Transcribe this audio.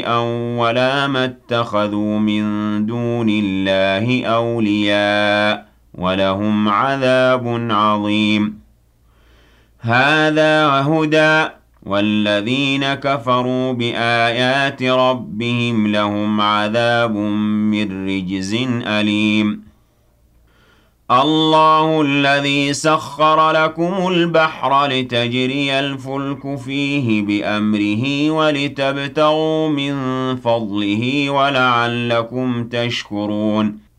ولا ما اتخذوا من دون الله أولياء ولهم عذاب عظيم هذا هدى والذين كفروا بآيات ربهم لهم عذاب من رجز أليم الله الذي سخر لكم البحر لتجري الفلك فيه بأمره ولتبتغوا من فضله ولعلكم تشكرون